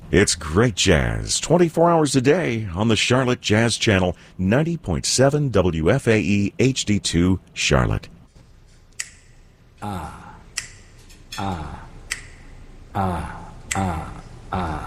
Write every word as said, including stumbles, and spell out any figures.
It's great jazz, twenty-four hours a day on the Charlotte Jazz Channel, ninety point seven W F A E H D two, Charlotte. Ah, ah, ah, ah, ah.